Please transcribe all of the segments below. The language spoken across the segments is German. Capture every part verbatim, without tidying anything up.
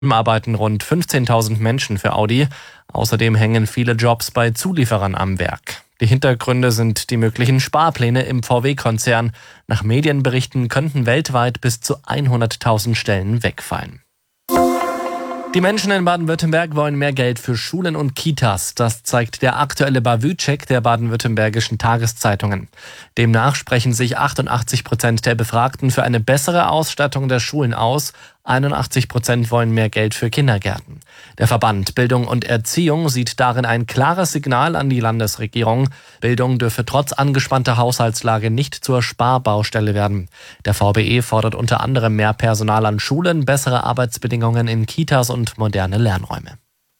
arbeiten rund fünfzehntausend Menschen für Audi. Außerdem hängen viele Jobs bei Zulieferern am Werk. Die Hintergründe sind die möglichen Sparpläne im V W-Konzern. Nach Medienberichten könnten weltweit bis zu hunderttausend Stellen wegfallen. Die Menschen in Baden-Württemberg wollen mehr Geld für Schulen und Kitas. Das zeigt der aktuelle BAVÜ-Check der baden-württembergischen Tageszeitungen. Demnach sprechen sich achtundachtzig Prozent der Befragten für eine bessere Ausstattung der Schulen aus. einundachtzig Prozent wollen mehr Geld für Kindergärten. Der Verband Bildung und Erziehung sieht darin ein klares Signal an die Landesregierung. Bildung dürfe trotz angespannter Haushaltslage nicht zur Sparbaustelle werden. Der V B E fordert unter anderem mehr Personal an Schulen, bessere Arbeitsbedingungen in Kitas und moderne Lernräume.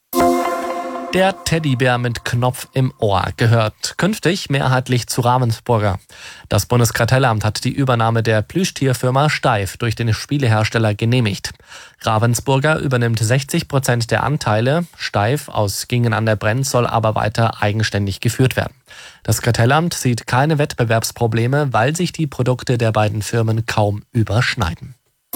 Der Teddybär mit Knopf im Ohr gehört künftig mehrheitlich zu Ravensburger. Das Bundeskartellamt hat die Übernahme der Plüschtierfirma Steiff durch den Spielehersteller genehmigt. Ravensburger übernimmt sechzig Prozent der Anteile. Steiff aus Gingen an der Brenz soll aber weiter eigenständig geführt werden. Das Kartellamt sieht keine Wettbewerbsprobleme, weil sich die Produkte der beiden Firmen kaum überschneiden.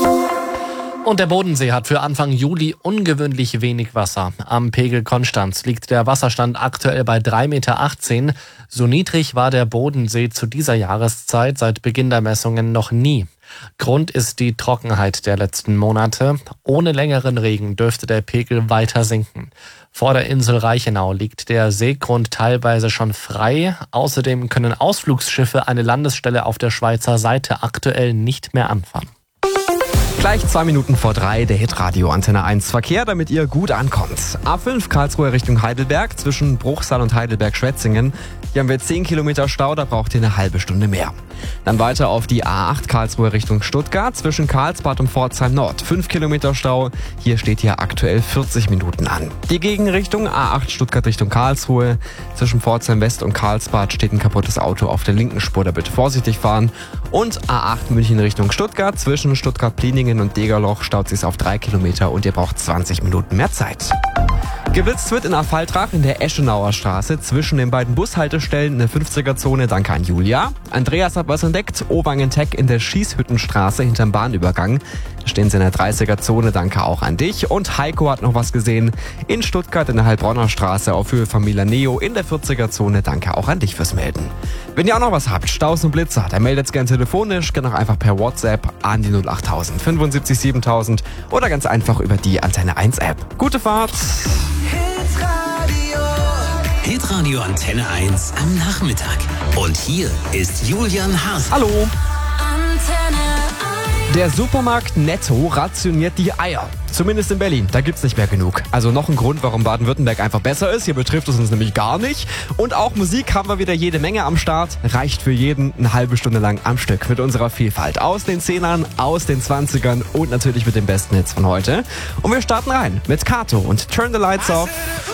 Und der Bodensee hat für Anfang Juli ungewöhnlich wenig Wasser. Am Pegel Konstanz liegt der Wasserstand aktuell bei drei Komma achtzehn Meter. So niedrig war der Bodensee zu dieser Jahreszeit seit Beginn der Messungen noch nie. Grund ist die Trockenheit der letzten Monate. Ohne längeren Regen dürfte der Pegel weiter sinken. Vor der Insel Reichenau liegt der Seegrund teilweise schon frei. Außerdem können Ausflugsschiffe eine Landesstelle auf der Schweizer Seite aktuell nicht mehr anfahren. Gleich zwei Minuten vor drei, der Hitradio Antenne eins Verkehr, damit ihr gut ankommt. A fünf Karlsruhe Richtung Heidelberg, zwischen Bruchsal und Heidelberg-Schwetzingen. Hier haben wir zehn Kilometer Stau, da braucht ihr eine halbe Stunde mehr. Dann weiter auf die A acht Karlsruhe Richtung Stuttgart, zwischen Karlsbad und Pforzheim Nord. fünf Kilometer Stau, hier steht hier aktuell vierzig Minuten an. Die Gegenrichtung A acht Stuttgart Richtung Karlsruhe. Zwischen Pforzheim West und Karlsbad steht ein kaputtes Auto auf der linken Spur, da bitte vorsichtig fahren. Und A acht München Richtung Stuttgart, zwischen Stuttgart-Pliningen und Degerloch staut sich auf drei Kilometer und ihr braucht zwanzig Minuten mehr Zeit. Geblitzt wird in Affaltrach in der Eschenauer Straße zwischen den beiden Bushaltestellen in der fünfziger-Zone. Danke an Julia. Andreas hat was entdeckt. Owangen-Tech in der Schießhüttenstraße hinterm Bahnübergang. Da stehen sie in der dreißiger-Zone. Danke auch an dich. Und Heiko hat noch was gesehen. In Stuttgart in der Heilbronner Straße auf Höhe von Milaneo in der vierziger-Zone. Danke auch an dich fürs Melden. Wenn ihr auch noch was habt, Staus und Blitzer, dann meldet es gerne telefonisch, gerne auch einfach per WhatsApp an die null achttausend fünfundsiebzig siebentausend oder ganz einfach über die Antenne eins App. Gute Fahrt! Hitradio Antenne eins am Nachmittag. Und hier ist Julian Haas. Hallo! Antenne eins. Der Supermarkt Netto rationiert die Eier. Zumindest in Berlin, da gibt's nicht mehr genug. Also noch ein Grund, warum Baden-Württemberg einfach besser ist. Hier betrifft es uns nämlich gar nicht. Und auch Musik haben wir wieder jede Menge am Start. Reicht für jeden eine halbe Stunde lang am Stück mit unserer Vielfalt. Aus den Zehnern, aus den Zwanzigern und natürlich mit den besten Hits von heute. Und wir starten rein mit Kato und Turn the Lights Off.